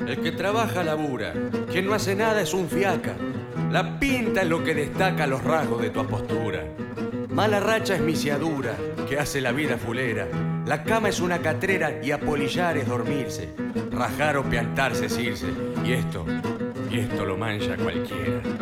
El que trabaja labura, quien no hace nada es un fiaca. La pinta es lo que destaca los rasgos de tu apostura. Mala racha es misiadura, que hace la vida fulera. La cama es una catrera y apolillar es dormirse. Rajar o piantarse es irse. Y esto lo mancha cualquiera.